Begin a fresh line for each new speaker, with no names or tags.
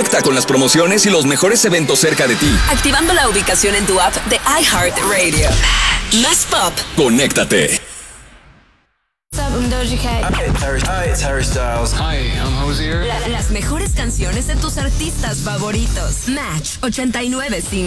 Conecta con las promociones y los mejores eventos cerca de ti.
Activando la ubicación en tu app de iHeartRadio. Más pop.
Conéctate.
I'm Doja Cat.
Hi, it's Harry Styles.
Hi, I'm Hozier.
Las mejores canciones de tus artistas favoritos. Match 89.5.